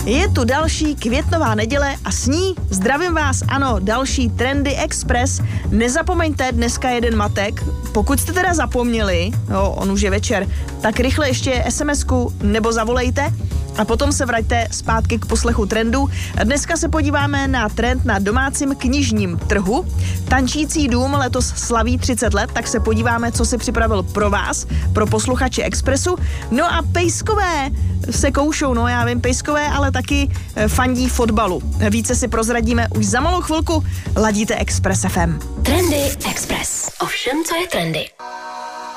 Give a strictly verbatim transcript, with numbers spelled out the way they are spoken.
Je tu další květnová neděle a s ní zdravím vás, ano, další Trendy Express. Nezapomeňte, dneska jeden matek. Pokud jste teda zapomněli, jo, on už je večer, tak rychle ještě SMSku nebo zavolejte a potom se vraťte zpátky k poslechu trendu. Dneska se podíváme na trend na domácím knižním trhu. Tančící dům letos slaví třicet let, tak se podíváme, co si připravil pro vás, pro posluchače Expressu. No a pejskové se koušou, no já vím, pejskové, ale taky fandí fotbalu. Více si prozradíme už za malou chvilku. Ladíte Express F M. Trendy Express. O všem, co je trendy.